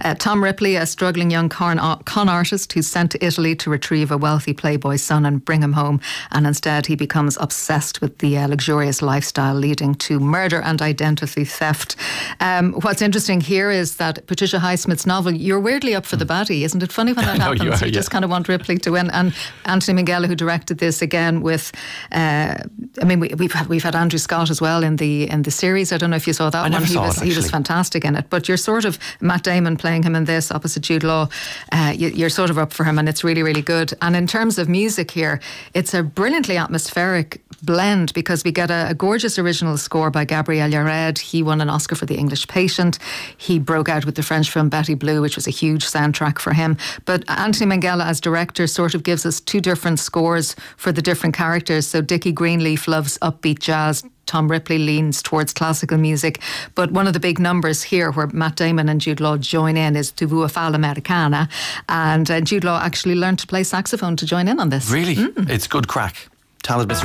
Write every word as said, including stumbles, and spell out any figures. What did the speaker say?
Uh, Tom Ripley, a struggling young con, con artist who's sent to Italy to retrieve a wealthy playboy son and bring him home, and instead he becomes obsessed with the uh, luxurious lifestyle, leading to murder and identity theft. Um, what's interesting here is that Patricia Highsmith's novel, you're weirdly up for the baddie, isn't it funny when that happens? you, are, you yeah. just kind of want Ripley to win. And Anthony Minghella, who directed this, again with, uh, I mean, we, we've had, we've had Andrew Scott as well in the in the series. I don't know if you saw that I one. never he saw was it, he was actually. fantastic in it. But you're sort of Matt Damon playing him in this opposite Jude Law. Uh, you, you're sort of up for him, and it's really really good. And in terms of music here, it's a brilliantly atmospheric blend, because we get a, a gorgeous original score by Gabriel Yared. He won an Oscar for The English Patient. He broke out with the French film Betty Blue, which was a huge soundtrack for him. But Anthony Minghella as director sort of gives us two different scores for the different characters. So Dickie Greenleaf loves upbeat jazz, Tom Ripley leans towards classical music. But one of the big numbers here where Matt Damon and Jude Law join in is Tu vuoi fare l'americana, and uh, Jude Law actually learned to play saxophone to join in on this. Really? Mm. It's good crack. Talented Mister